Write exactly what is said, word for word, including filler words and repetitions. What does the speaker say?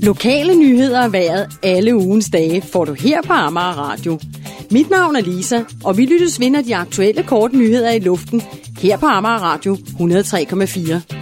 Lokale nyheder af vejret alle ugens dage får du her på Amager Radio. Mit navn er Lisa, og vi lyttes vinder de aktuelle korte nyheder i luften her på Amager Radio hundrede og tre komma fire.